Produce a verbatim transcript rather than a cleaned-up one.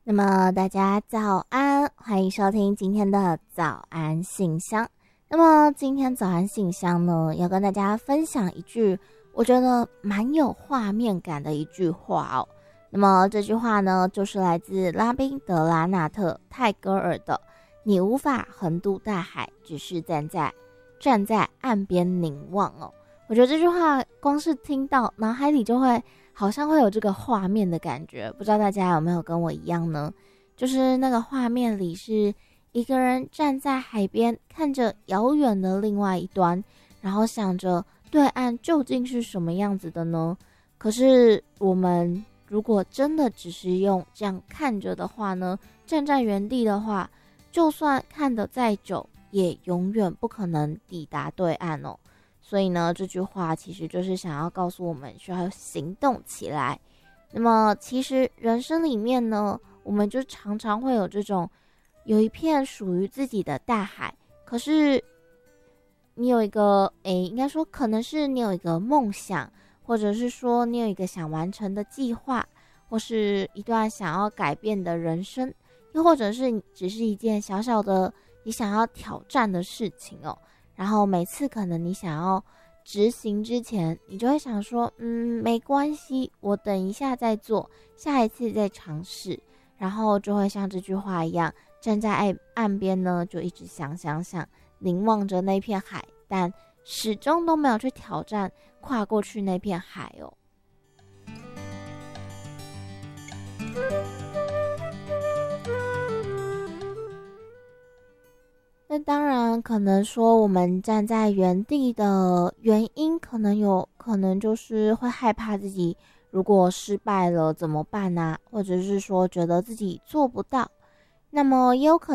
那么大家早安，欢迎收听今天的早安信箱。那么今天早安信箱呢，要跟大家分享一句我觉得蛮有画面感的一句话哦。那么这句话呢，就是来自拉宾德拉纳特泰戈尔的你无法横渡大海，只是站在站在岸边凝望哦。我觉得这句话光是听到脑海里就会好像会有这个画面的感觉，不知道大家有没有跟我一样呢？就是那个画面里是一个人站在海边，看着遥远的另外一端，然后想着对岸究竟是什么样子的呢？可是我们如果真的只是用这样看着的话呢，站在原地的话，就算看得再久，也永远不可能抵达对岸哦。所以呢，这句话其实就是想要告诉我们需要行动起来。那么其实人生里面呢，我们就常常会有这种有一片属于自己的大海，可是你有一个诶，应该说可能是你有一个梦想，或者是说你有一个想完成的计划，或是一段想要改变的人生，又或者是只是一件小小的你想要挑战的事情哦。然后每次可能你想要执行之前，你就会想说，嗯，没关系，我等一下再做，下一次再尝试。然后就会像这句话一样，站在岸岸边呢，就一直想想想，凝望着那片海，但始终都没有去挑战跨过去那片海哦。那当然，可能说我们站在原地的原因，可能有可能就是会害怕自己如果失败了怎么办啊，或者是说觉得自己做不到，那么也有可能